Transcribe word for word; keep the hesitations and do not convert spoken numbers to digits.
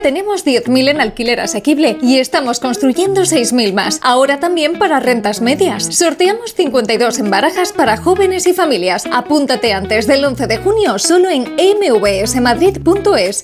Tenemos diez mil en alquiler asequible y estamos construyendo seis mil más. Ahora también para rentas medias. Sorteamos cincuenta y dos en barajas para jóvenes y familias. Apúntate antes del once de junio solo en m v s madrid punto es.